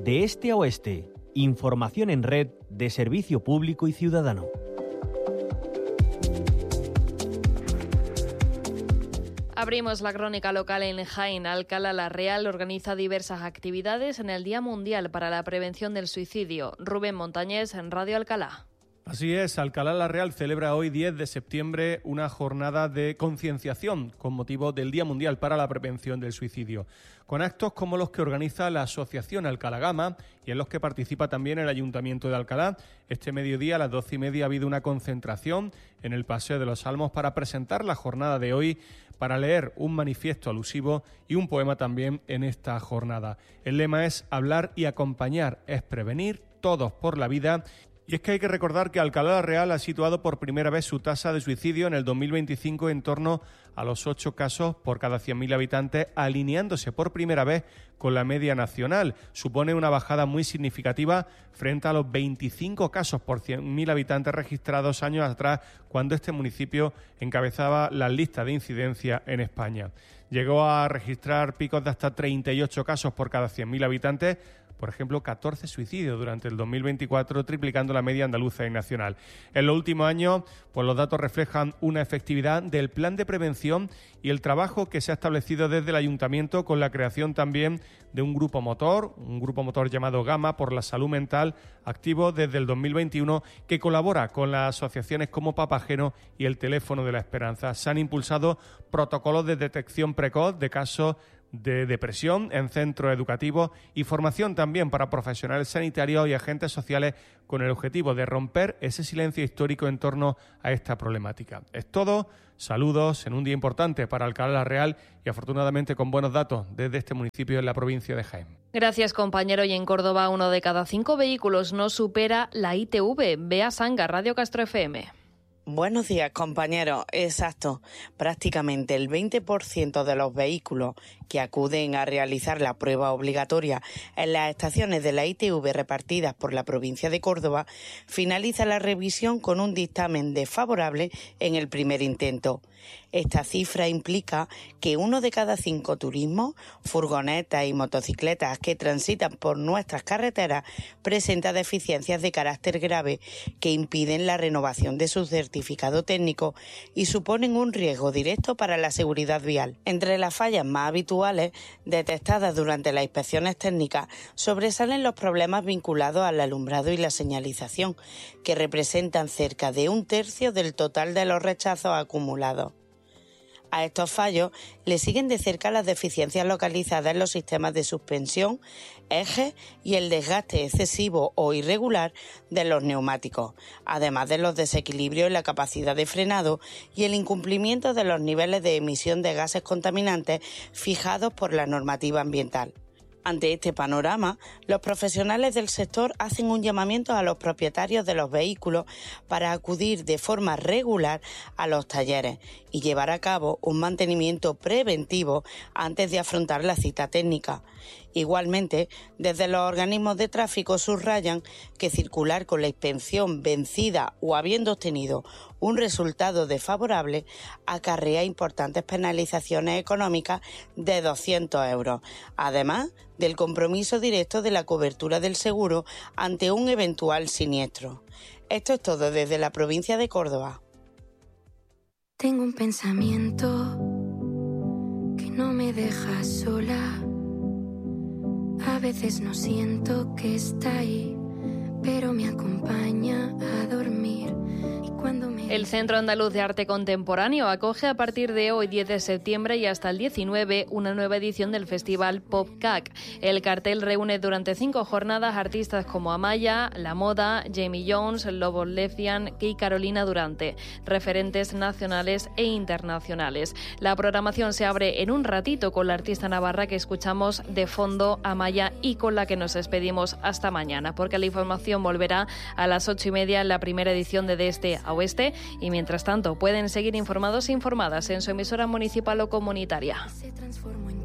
de este a oeste. Información en red de servicio público y ciudadano. Abrimos la crónica local en Jaén. Alcalá la Real organiza diversas actividades en el Día Mundial para la Prevención del Suicidio. Rubén Montañés, en Radio Alcalá. Así es, Alcalá la Real celebra hoy 10 de septiembre una jornada de concienciación con motivo del Día Mundial para la Prevención del Suicidio, con actos como los que organiza la Asociación Alcalá Gama y en los que participa también el Ayuntamiento de Alcalá. Este mediodía a las 12:30 ha habido una concentración en el Paseo de los Almos para presentar la jornada de hoy, para leer un manifiesto alusivo y un poema también en esta jornada. El lema es hablar y acompañar, es prevenir, todos por la vida. Y es que hay que recordar que Alcalá la Real ha situado por primera vez su tasa de suicidio en el 2025 en torno a los 8 casos por cada 100.000 habitantes, alineándose por primera vez con la media nacional. Supone una bajada muy significativa frente a los 25 casos por 100.000 habitantes registrados años atrás, cuando este municipio encabezaba la lista de incidencia en España. Llegó a registrar picos de hasta 38 casos por cada 100.000 habitantes, por ejemplo, 14 suicidios durante el 2024, triplicando la media andaluza y nacional. En los últimos años, pues los datos reflejan una efectividad del plan de prevención y el trabajo que se ha establecido desde el Ayuntamiento con la creación también de un grupo motor llamado Gama por la Salud Mental, activo desde el 2021, que colabora con las asociaciones como Papageno y el Teléfono de la Esperanza. Se han impulsado protocolos de detección precoz de casos de depresión en centros educativos y formación también para profesionales sanitarios y agentes sociales con el objetivo de romper ese silencio histórico en torno a esta problemática. Es todo. Saludos en un día importante para Alcalá la Real y afortunadamente con buenos datos desde este municipio en la provincia de Jaén. Gracias, compañero. Y en Córdoba, 1 de cada 5 vehículos no supera la ITV. Bea Sanga, Radio Castro FM. Buenos días, compañeros. Exacto. Prácticamente el 20% de los vehículos que acuden a realizar la prueba obligatoria en las estaciones de la ITV repartidas por la provincia de Córdoba finaliza la revisión con un dictamen desfavorable en el primer intento. Esta cifra implica que 1 de cada 5 turismos, furgonetas y motocicletas que transitan por nuestras carreteras presenta deficiencias de carácter grave que impiden la renovación de su certificado técnico y suponen un riesgo directo para la seguridad vial. Entre las fallas más habituales detectadas durante las inspecciones técnicas sobresalen los problemas vinculados al alumbrado y la señalización, que representan cerca de 1/3 del total de los rechazos acumulados. A estos fallos le siguen de cerca las deficiencias localizadas en los sistemas de suspensión, ejes y el desgaste excesivo o irregular de los neumáticos, además de los desequilibrios en la capacidad de frenado y el incumplimiento de los niveles de emisión de gases contaminantes fijados por la normativa ambiental. Ante este panorama, los profesionales del sector hacen un llamamiento a los propietarios de los vehículos para acudir de forma regular a los talleres y llevar a cabo un mantenimiento preventivo antes de afrontar la cita técnica. Igualmente, desde los organismos de tráfico subrayan que circular con la inspección vencida o habiendo obtenido un resultado desfavorable acarrea importantes penalizaciones económicas de 200 euros, además del compromiso directo de la cobertura del seguro ante un eventual siniestro. Esto es todo desde la provincia de Córdoba. Tengo un pensamiento que no me deja sola. A veces no siento que está ahí, pero me acompaña a dormir. Y cuando me... El Centro Andaluz de Arte Contemporáneo acoge a partir de hoy, 10 de septiembre y hasta el 19, una nueva edición del festival PopCAC. El cartel reúne durante 5 jornadas artistas como Amaya, La Moda, Jamie Jones, Lobos Lefian y Carolina Durante, referentes nacionales e internacionales. La programación se abre en un ratito con la artista navarra que escuchamos de fondo, Amaya, y con la que nos despedimos hasta mañana, porque la información volverá a las 8:30 en la primera edición de Este a Oeste. Y mientras tanto pueden seguir informados e informadas en su emisora municipal o comunitaria.